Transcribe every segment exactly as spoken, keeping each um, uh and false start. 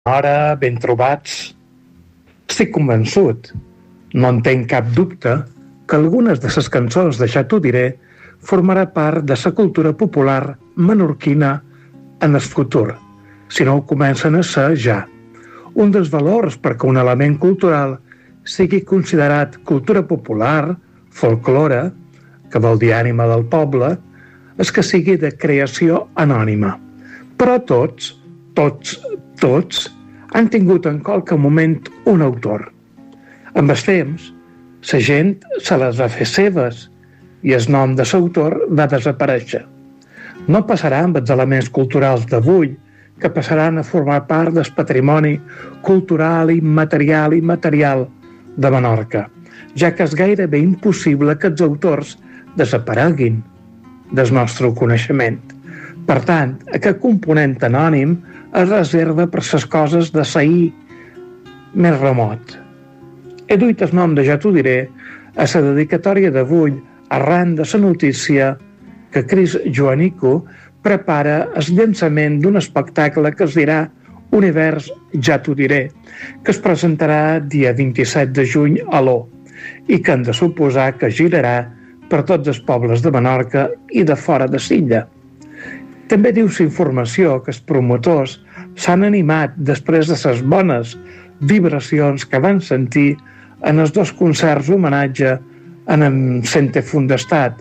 Ara, ben trobats. Estic convençut, no en tenc cap dubte, que algunes de les cançons de Ja t'ho diré formarà part de la cultura popular menorquina en el futur, si no ho comencen a ser ja. Un dels valors perquè un element cultural sigui considerat cultura popular, folklore, que vol dir ànima del poble, és que sigui de creació anònima. Però tots, tots, tots, han tingut en qualque moment un autor. Amb el temps, la gent se les va fer seves i el nom de l'autor va desaparèixer. No passarà amb els elements culturals d'avui, que passaran a formar part del patrimoni cultural, immaterial i material de Menorca, ja que és gairebé impossible que els autors desapareguin del nostre coneixement. Per tant, aquest component anònim es reserva per les coses de l'ahir més remot. He duit el nom de Ja t'ho diré a la dedicatòria d'avui arran de la notícia que Cris Joanico prepara el llançament d'un espectacle que es dirà Univers Ja t'ho diré, que es presentarà dia vint-i-set de juny a l'O i que hem de suposar que girarà per tots els pobles de Menorca i de fora de l'illa. També diu la informació que els promotors s'han animat després de les bones vibracions que van sentir en els dos concerts homenatge en el Centre Fundestat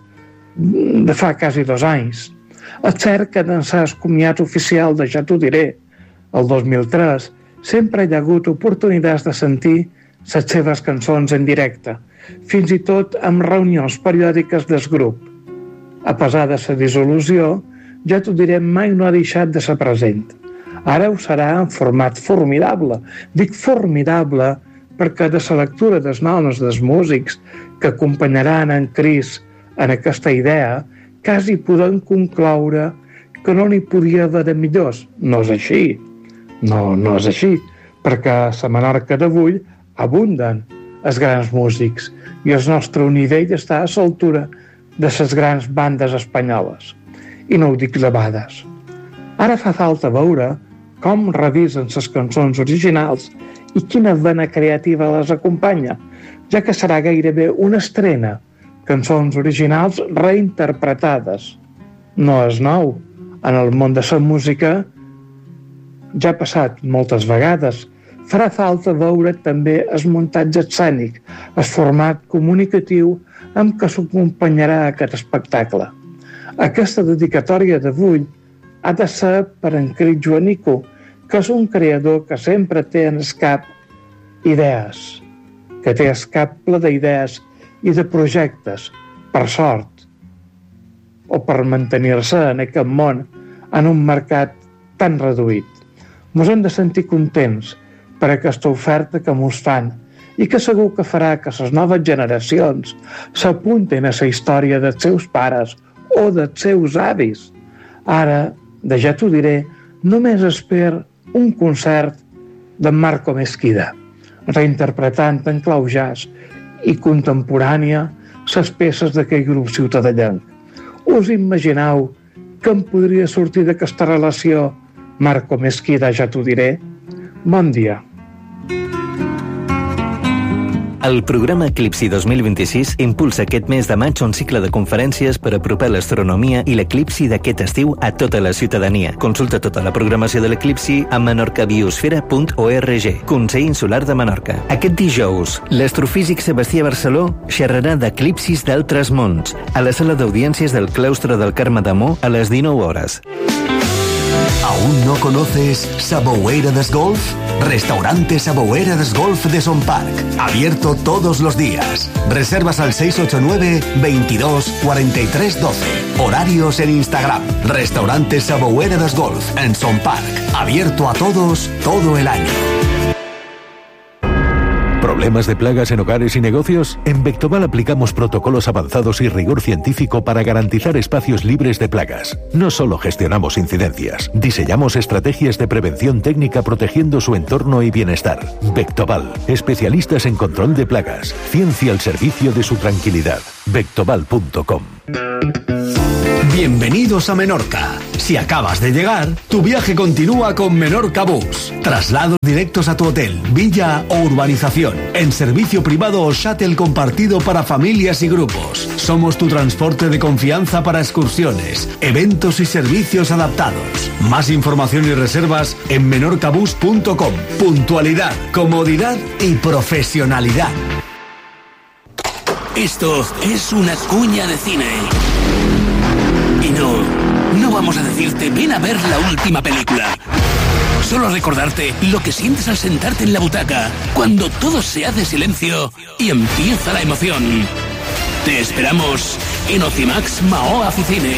de fa quasi dos anys. És cert que d'ençà el comiat oficial de Ja t'ho diré, el dos mil tres, sempre hi ha hagut oportunitats de sentir les seves cançons en directe, fins i tot amb reunions periòdiques del grup. A pesar de la dissolució, Ja t'ho diré mai no ha deixat de ser present. Ara ho serà en format formidable. Dic formidable perquè de la lectura dels noms dels músics que acompanyaran en Cris en aquesta idea, quasi podem concloure que no n'hi podia haver de millors. No és així. No, no és així, perquè a la Menorca d'avui abunden els grans músics i el nostre nivell està a l'altura de les grans bandes espanyoles. I no ho dic debades. Ara fa falta veure com revisen les cançons originals i quina vena creativa les acompanya, ja que serà gairebé una estrena, cançons originals reinterpretades. No és nou. En el món de la música ja ha passat moltes vegades. Farà falta veure també el muntatge escènic, el format comunicatiu amb què s'acompanyarà aquest espectacle. Aquesta dedicatòria d'avui ha de ser per en Cris Joanico, que és un creador que sempre té en el cap idees, que té el cap ple d'idees i de projectes, per sort, o per mantenir-se en aquest món en un mercat tan reduït. Mos hem de sentir contents per aquesta oferta que mos fan i que segur que farà que les noves generacions s'apunten a la història dels seus pares o dels seus avis. Ara, de Ja t'ho diré, només espero un concert d'en Marco Mesquida, reinterpretant en clau jazz i contemporània les peces d'aquell grup ciutadellenc. Us imagineu que em podria sortir d'aquesta relació Marco Mesquida, Ja t'ho diré? Bon dia. El programa Eclipsi dos mil vint-i-sis impulsa aquest mes de maig un cicle de conferències per apropar l'astronomia i l'eclipsi d'aquest estiu a tota la ciutadania. Consulta tota la programació de l'eclipsi a menorcabiosfera punt org, Consell Insular de Menorca. Aquest dijous, l'astrofísic Sebastià Barceló xerrarà d'eclipsis d'altres mons a la sala d'audiències del claustre del Carme d'Amor a les dinou hores. ¿Aún no conoces Saboeira des Golf? Restaurante Saboeira des Golf de Son Parc. Abierto todos los días. Reservas al seis ocho nueve, veintidós, cuarenta y tres doce. Horarios en Instagram. Restaurante Saboeira des Golf en Son Parc. Abierto a todos todo el año. ¿Problemas de plagas en hogares y negocios? En Vectoval aplicamos protocolos avanzados y rigor científico para garantizar espacios libres de plagas. No solo gestionamos incidencias, diseñamos estrategias de prevención técnica protegiendo su entorno y bienestar. Vectoval, especialistas en control de plagas. Ciencia al servicio de su tranquilidad. Vectoval punto com. Bienvenidos a Menorca. Si acabas de llegar, tu viaje continúa con Menorca Bus. Traslados directos a tu hotel, villa o urbanización, en servicio privado o shuttle compartido para familias y grupos. Somos tu transporte de confianza para excursiones, eventos y servicios adaptados. Más información y reservas en menorcabus punto com. Puntualidad, comodidad y profesionalidad. Esto es una cuña de cine. Y no, no vamos a decirte ven a ver la última película. Solo recordarte lo que sientes al sentarte en la butaca, cuando todo se hace silencio y empieza la emoción. Te esperamos en Ocimax Maó Aficine.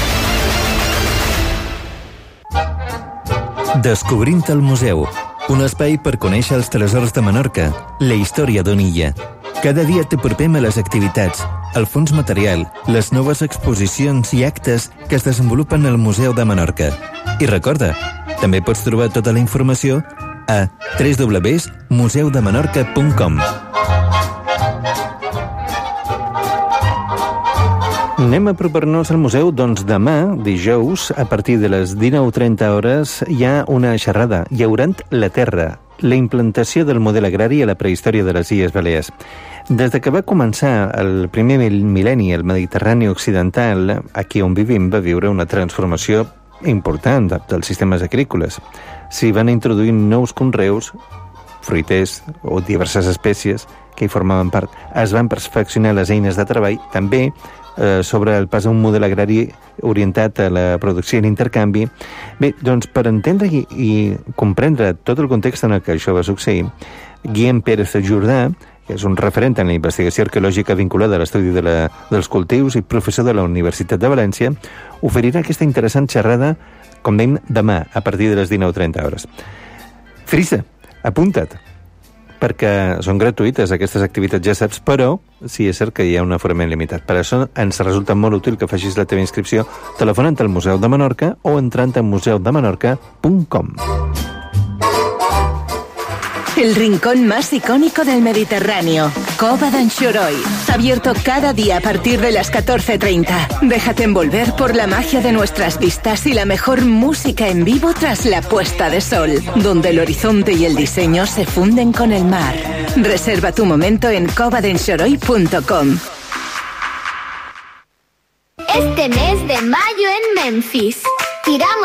Descobrint el museu, un espai per conèixer els tresors de Menorca, la història d'una illa. Cada dia t'apropem a les activitats, el fons material, les noves exposicions i actes que es desenvolupen al Museu de Menorca. I recorda, també pots trobar tota la informació a w w w punt museu de menorca punt com. Anem a apropar-nos al museu, doncs demà, dijous, a partir de les dinou trenta hores, hi ha una xerrada, Llaurant la Terra, la implantació del model agrari a la prehistòria de les Illes Balears. Des de que va començar el primer mil·lenni el Mediterrani occidental, aquí on vivim va viure una transformació important dels sistemes agrícoles. S'hi van introduir nous conreus, fruiters o diverses espècies que hi formaven part. Es van perfeccionar les eines de treball, també eh, sobre el pas a un model agrari orientat a la producció i l'intercanvi. Bé, doncs per entendre i, i comprendre tot el context en el que això va succeir, Guillem Pérez Jordà, que és un referent en la investigació arqueològica vinculada a l'estudi de la, dels cultius i professor de la Universitat de València, oferirà aquesta interessant xerrada, com dèiem, demà, a partir de les dinou trenta hores. Frisa, apunta't, perquè són gratuïtes aquestes activitats, ja saps, però sí és cert que hi ha un aforament limitat. Per això ens resulta molt útil que facis la teva inscripció telefonant al Museu de Menorca o entrant a museu de menorca punt com. El rincón más icónico del Mediterráneo, Cova d'Anxoroi. Abierto cada día a partir de las catorce treinta. Déjate envolver por la magia de nuestras vistas y la mejor música en vivo tras la puesta de sol, donde el horizonte y el diseño se funden con el mar. Reserva tu momento en cova d'anxoroi punto com. Este mes de mayo en Memphis, tiramos